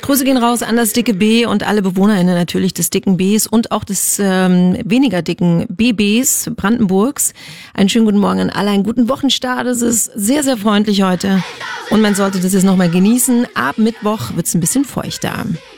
Grüße gehen raus an das dicke B und alle BewohnerInnen natürlich des dicken Bs und auch des weniger dicken BBs Brandenburgs. Einen schönen guten Morgen an alle, einen guten Wochenstart. Es ist sehr, sehr freundlich heute und man sollte das jetzt nochmal genießen. Ab Mittwoch wird's ein bisschen feuchter.